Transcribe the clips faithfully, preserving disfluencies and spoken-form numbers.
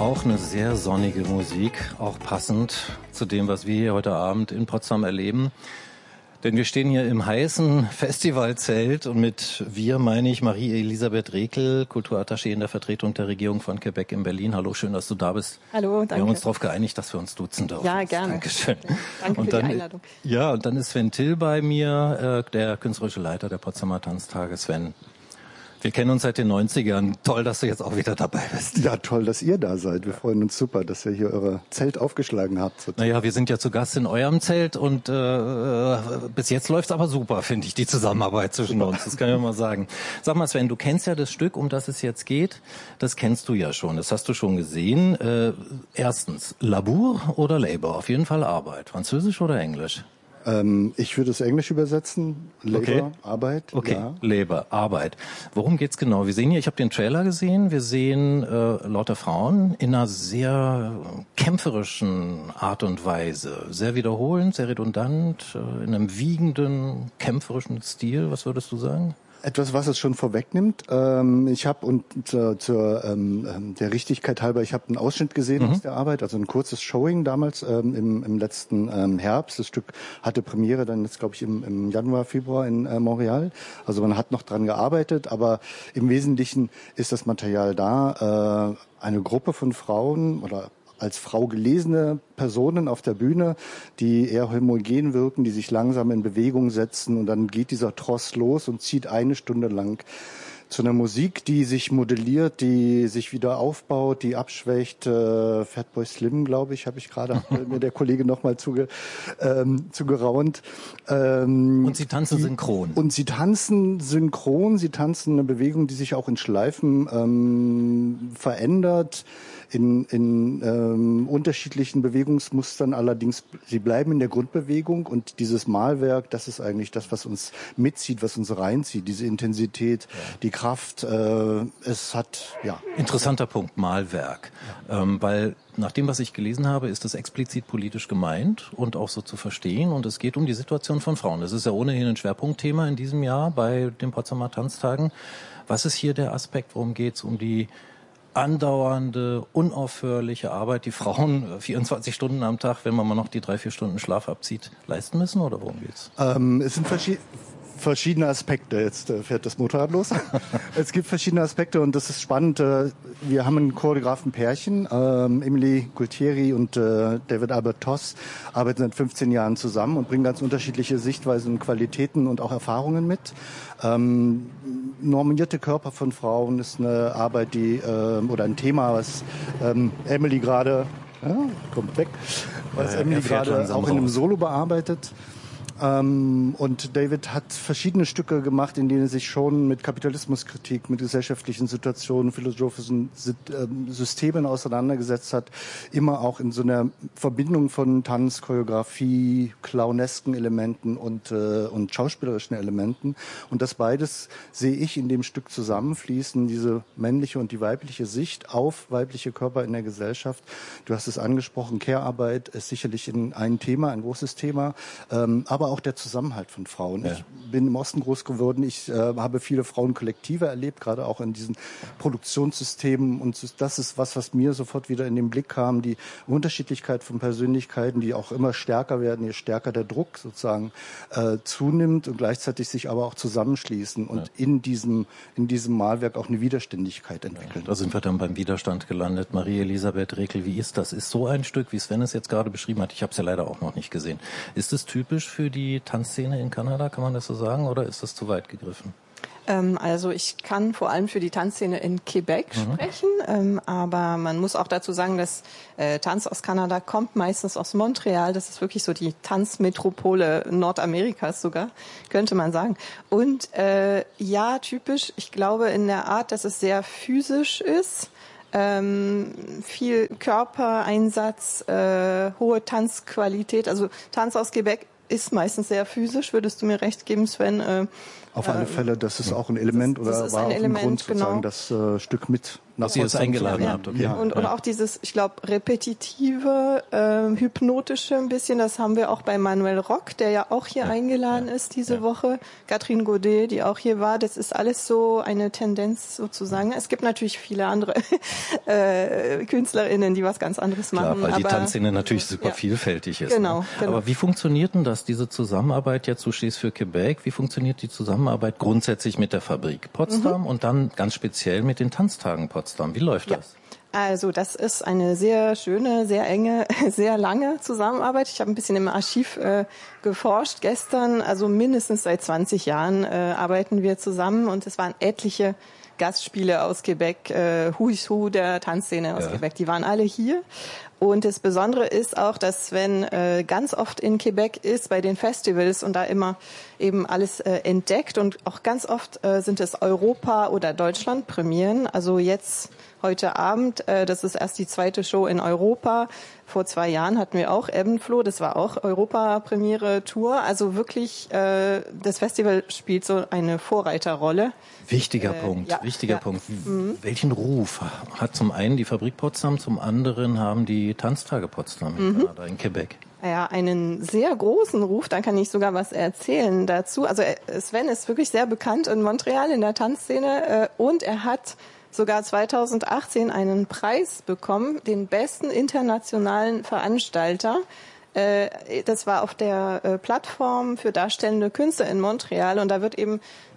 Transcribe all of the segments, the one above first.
Auch eine sehr sonnige Musik, auch passend zu dem, was wir hier heute Abend in Potsdam erleben. Denn wir stehen hier im heißen Festivalzelt und mit wir meine ich Marie-Elisabeth Rekel, Kulturattaché in der Vertretung der Regierung von Quebec in Berlin. Hallo, schön, dass du da bist. Hallo, danke. Wir haben uns darauf geeinigt, dass wir uns duzen dürfen. Ja, gerne. Dankeschön. Danke und für dann, die Einladung. Ja, und dann ist Sven Till bei mir, äh, der künstlerische Leiter der Potsdamer Tanztage. Sven, wir kennen uns seit den neunzigern. Toll, dass du jetzt auch wieder dabei bist. Ja, toll, dass ihr da seid. Wir freuen uns super, dass ihr hier euer Zelt aufgeschlagen habt. Naja, wir sind ja zu Gast in eurem Zelt und äh, bis jetzt läuft's aber super, finde ich, die Zusammenarbeit zwischen super. uns. Das kann ich mal sagen. Sag mal, Sven, du kennst ja das Stück, um das es jetzt geht. Das kennst du ja schon, das hast du schon gesehen. Äh, erstens, Labour oder Labor? Auf jeden Fall Arbeit. Französisch oder Englisch? Ähm, ich würde es Englisch übersetzen. Labor, okay. Arbeit. Okay, ja. Labor, Arbeit. Worum geht's genau? Wir sehen hier, ich habe den Trailer gesehen, wir sehen äh, lauter Frauen in einer sehr kämpferischen Art und Weise. Sehr wiederholend, sehr redundant, äh, in einem wiegenden, kämpferischen Stil. Was würdest du sagen? Etwas, was es schon vorwegnimmt. Ähm, ich habe und zur, zur ähm, der Richtigkeit halber, ich habe einen Ausschnitt gesehen mhm. aus der Arbeit, also ein kurzes Showing damals ähm, im, im letzten ähm, Herbst. Das Stück hatte Premiere dann jetzt, glaube ich, im, im Januar, Februar in äh, Montreal. Also man hat noch dran gearbeitet, aber im Wesentlichen ist das Material da. Äh, eine Gruppe von Frauen oder als Frau gelesene Personen auf der Bühne, die eher homogen wirken, die sich langsam in Bewegung setzen und dann geht dieser Tross los und zieht eine Stunde lang zu einer Musik, die sich modelliert, die sich wieder aufbaut, die abschwächt. Äh, Fatboy Slim, glaube ich, habe ich gerade mir der Kollege nochmal zuge, ähm, zugeraunt. Ähm, und sie tanzen die, synchron. Und sie tanzen synchron, sie tanzen eine Bewegung, die sich auch in Schleifen ähm, verändert. In, in ähm, unterschiedlichen Bewegungsmustern, allerdings sie bleiben in der Grundbewegung und dieses Malwerk, das ist eigentlich das, was uns mitzieht, was uns reinzieht, diese Intensität, ja. die Kraft, äh, es hat, ja. Interessanter Punkt, Malwerk, ja. ähm, weil nach dem, was ich gelesen habe, ist das explizit politisch gemeint und auch so zu verstehen und es geht um die Situation von Frauen. Das ist ja ohnehin ein Schwerpunktthema in diesem Jahr bei den Potsdamer Tanztagen. Was ist hier der Aspekt, worum geht's? Um die andauernde, unaufhörliche Arbeit, die Frauen vierundzwanzig Stunden am Tag, wenn man mal noch die drei, vier Stunden Schlaf abzieht, leisten müssen, oder worum geht's? Ähm, es sind verschiedene verschiedene Aspekte. Jetzt äh, fährt das Motorrad los. Es gibt verschiedene Aspekte und das ist spannend. Äh, wir haben ein Choreografen-Pärchen, ähm, Emily Gualtieri und äh, David Albert Toss, arbeiten seit fünfzehn Jahren zusammen und bringen ganz unterschiedliche Sichtweisen, Qualitäten und auch Erfahrungen mit. Ähm, normierte Körper von Frauen ist eine Arbeit, die äh, oder ein Thema, was ähm, Emily gerade ja, kommt weg, was ja, Emily gerade auch in einem Solo bearbeitet. Ähm, und David hat verschiedene Stücke gemacht, in denen er sich schon mit Kapitalismuskritik, mit gesellschaftlichen Situationen, philosophischen Systemen auseinandergesetzt hat. Immer auch in so einer Verbindung von Tanz, Choreografie, clownesken Elementen und, äh, und schauspielerischen Elementen. Und das beides sehe ich in dem Stück zusammenfließen, diese männliche und die weibliche Sicht auf weibliche Körper in der Gesellschaft. Du hast es angesprochen, Care-Arbeit ist sicherlich ein Thema, ein großes Thema, ähm, aber auch der Zusammenhalt von Frauen. Ja. Ich bin im Osten groß geworden. Ich äh, habe viele Frauenkollektive erlebt, gerade auch in diesen Produktionssystemen. Und das ist was, was mir sofort wieder in den Blick kam. Die Unterschiedlichkeit von Persönlichkeiten, die auch immer stärker werden, je stärker der Druck sozusagen äh, zunimmt und gleichzeitig sich aber auch zusammenschließen und ja. in diesem in diesem Malwerk auch eine Widerständigkeit entwickeln. Ja, da sind wir dann beim Widerstand gelandet. Marie-Elisabeth Rekel, wie ist das? Ist so ein Stück, wie Sven es jetzt gerade beschrieben hat, ich habe es ja leider auch noch nicht gesehen. Ist es typisch für die die Tanzszene in Kanada, kann man das so sagen, oder ist das zu weit gegriffen? Ähm, also ich kann vor allem für die Tanzszene in Quebec mhm. sprechen, ähm, aber man muss auch dazu sagen, dass äh, Tanz aus Kanada kommt meistens aus Montreal. Das ist wirklich so die Tanzmetropole Nordamerikas sogar, könnte man sagen. Und äh, ja, typisch, ich glaube in der Art, dass es sehr physisch ist. Ähm, viel Körpereinsatz, äh, hohe Tanzqualität. Also Tanz aus Quebec ist meistens sehr physisch, würdest du mir recht geben, Sven. Äh, Auf alle Fälle, das ist auch ein Element das, das oder ist war ein auch Element, ein Grund, genau. sozusagen das äh, Stück mit nach Was ihr jetzt eingeladen habt. Okay. Ja. Und, und auch dieses, ich glaube, repetitive, äh, hypnotische ein bisschen, das haben wir auch bei Manuel Rock, der ja auch hier ja. eingeladen ja. ist diese ja. Woche. Katrin Godet, die auch hier war. Das ist alles so eine Tendenz sozusagen. Es gibt natürlich viele andere äh, KünstlerInnen, die was ganz anderes machen. Klar, weil aber, die Tanzszene natürlich super ja. vielfältig ist. Genau, ne? genau. Aber wie funktioniert denn das, diese Zusammenarbeit, jetzt du stehst für Quebec, wie funktioniert die Zusammenarbeit grundsätzlich mit der Fabrik Potsdam mhm. und dann ganz speziell mit den Tanztagen Potsdam? Wie läuft ja. das? Also das ist eine sehr schöne, sehr enge, sehr lange Zusammenarbeit. Ich habe ein bisschen im Archiv äh, geforscht gestern. Also mindestens seit zwanzig Jahren äh, arbeiten wir zusammen und es waren etliche Gastspiele aus Quebec, äh, Who is Who der Tanzszene aus ja. Quebec. Die waren alle hier. Und das Besondere ist auch, dass Sven äh, ganz oft in Quebec ist bei den Festivals und da immer eben alles äh, entdeckt. Und auch ganz oft äh, sind es Europa- oder Deutschland-Premieren. Also jetzt heute Abend, äh, das ist erst die zweite Show in Europa. Vor zwei Jahren hatten wir auch Ebenfloh, das war auch Europa-Premiere-Tour. Also wirklich, äh, das Festival spielt so eine Vorreiterrolle. Wichtiger äh, Punkt, ja, wichtiger ja. Punkt. Mhm. Welchen Ruf hat zum einen die Fabrik Potsdam, zum anderen haben die Tanztage Potsdam in, mhm. Kanada, in Quebec? Ja, einen sehr großen Ruf, da kann ich sogar was erzählen dazu. Also Sven ist wirklich sehr bekannt in Montreal in der Tanzszene äh, und er hat sogar zweitausendachtzehn einen Preis bekommen, den besten internationalen Veranstalter. Das war auf der Plattform für darstellende Künste in Montreal und da wird eben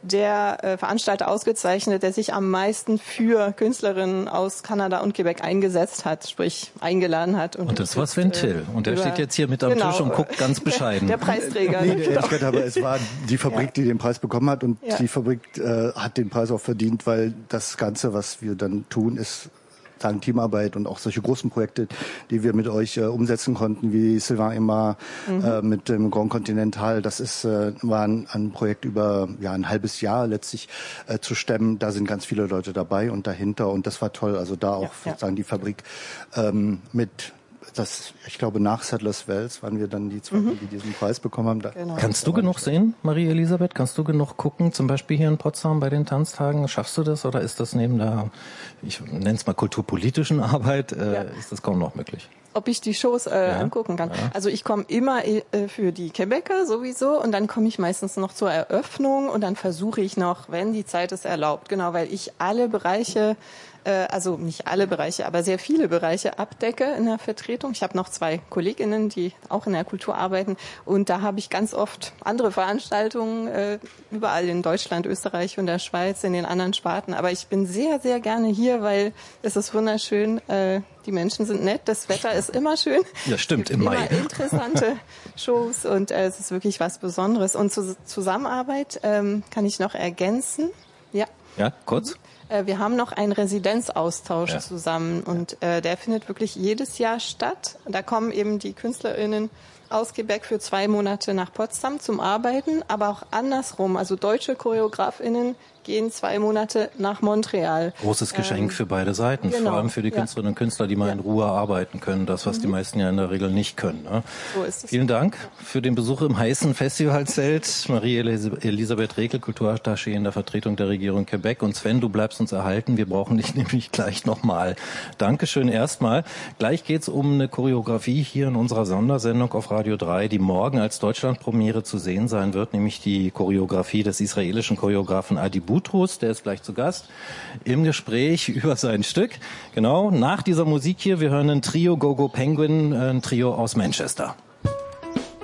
der Veranstalter ausgezeichnet, der sich am meisten für Künstlerinnen aus Kanada und Quebec eingesetzt hat, sprich eingeladen hat. Und, und das war Sven Till. Und der über, steht jetzt hier mit am genau, Tisch und guckt ganz bescheiden. Der, der Preisträger. Nee, der Ehrlichkeit, aber es war die Fabrik, ja. die den Preis bekommen hat und ja. die Fabrik äh, hat den Preis auch verdient, weil das Ganze, was wir dann tun, ist sagen Teamarbeit und auch solche großen Projekte, die wir mit euch äh, umsetzen konnten, wie Sylvain Aimar mhm. äh, mit dem Grand Continental. Das ist äh, war ein, ein Projekt über ja ein halbes Jahr letztlich äh, zu stemmen. Da sind ganz viele Leute dabei und dahinter und das war toll. Also da auch ja, sozusagen ja. die Fabrik ähm, mit das, ich glaube, nach Settlers Wells waren wir dann die zwei, mhm. die diesen Preis bekommen haben. Da genau. Kannst du genug sehen, Marie-Elisabeth? Kannst du genug gucken, zum Beispiel hier in Potsdam bei den Tanztagen? Schaffst du das oder ist das neben der, ich nenne es mal kulturpolitischen Arbeit, äh, ja. ist das kaum noch möglich? Ob ich die Shows äh, ja. angucken kann. Ja. Also ich komme immer äh, für die Quebecer sowieso und dann komme ich meistens noch zur Eröffnung und dann versuche ich noch, wenn die Zeit es erlaubt, genau, weil ich alle Bereiche also nicht alle Bereiche, aber sehr viele Bereiche abdecke in der Vertretung. Ich habe noch zwei Kolleginnen, die auch in der Kultur arbeiten und da habe ich ganz oft andere Veranstaltungen äh, überall in Deutschland, Österreich und der Schweiz, in den anderen Sparten. Aber ich bin sehr, sehr gerne hier, weil es ist wunderschön. Äh, die Menschen sind nett, das Wetter ist immer schön. Ja, stimmt, im immer Mai. Interessante Shows und äh, es ist wirklich was Besonderes. Und zur Zusammenarbeit ähm, kann ich noch ergänzen. Ja. Ja, kurz. Wir haben noch einen Residenzaustausch ja. zusammen und äh, der findet wirklich jedes Jahr statt. Da kommen eben die KünstlerInnen aus Quebec für zwei Monate nach Potsdam zum Arbeiten, aber auch andersrum. Also deutsche ChoreografInnen gehen zwei Monate nach Montreal. Großes Geschenk ähm, für beide Seiten, genau, vor allem für die ja. Künstlerinnen und Künstler, die mal ja. in Ruhe arbeiten können, das, was mhm. die meisten ja in der Regel nicht können. Ne? So ist es. Vielen Dank für den Besuch im heißen Festivalzelt. Marie-Elisabeth Rekel, Kulturattaché in der Vertretung der Regierung Quebec. Und Sven, du bleibst uns erhalten, wir brauchen dich nämlich gleich nochmal. Dankeschön erstmal. Gleich geht's um eine Choreografie hier in unserer Sondersendung auf Radio drei, die morgen als Deutschlandpremiere zu sehen sein wird, nämlich die Choreografie des israelischen Choreografen Adi Boutros, der ist gleich zu Gast im Gespräch über sein Stück. Genau, nach dieser Musik hier, wir hören ein Trio Gogo Penguin, ein Trio aus Manchester.